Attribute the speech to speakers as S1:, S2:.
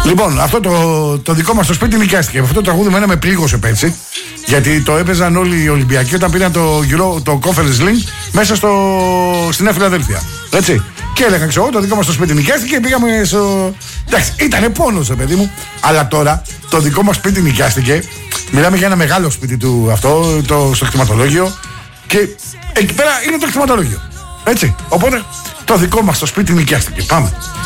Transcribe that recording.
S1: Λοιπόν, αυτό το δικό μας το σπίτι νοικιάστηκε. Αυτό το τραγούδι μένα με πλήγωσε πέρσι. Γιατί το έπαιζαν όλοι οι Ολυμπιακοί όταν πήραν το Conference League μέσα στη Νέα Φιλαδέλφια. Έτσι. Και έλεγα, ξέρω, το δικό μας το σπίτι νοικιάστηκε και πήγαμε στο. Εντάξει, ήτανε πόνος, παιδί μου. Αλλά τώρα το δικό μας σπίτι νοικιάστηκε. Μιλάμε για ένα μεγάλο σπίτι του αυτό, στο κτηματολόγιο. Και εκεί πέρα είναι το κτηματολόγιο. Έτσι. Οπότε το δικό μας το σπίτι νοικιάστηκε. Πάμε.